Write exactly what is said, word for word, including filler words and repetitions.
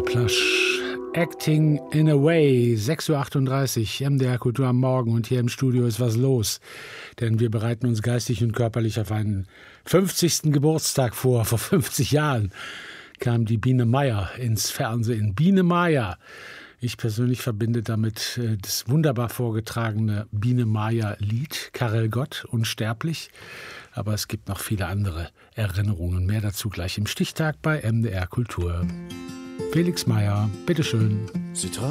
Plush. Acting in a Way, sechs Uhr achtunddreißig, M D R Kultur am Morgen, und hier im Studio ist was los, denn wir bereiten uns geistig und körperlich auf einen fünfzigsten Geburtstag vor. Vor fünfzig Jahren kam die Biene Meier ins Fernsehen. Biene Meier. Ich persönlich verbinde damit äh, das wunderbar vorgetragene Biene Meier-Lied, Karel Gott, Unsterblich. Aber es gibt noch viele andere Erinnerungen. Mehr dazu gleich im Stichtag bei M D R Kultur. Felix Meier, bitteschön.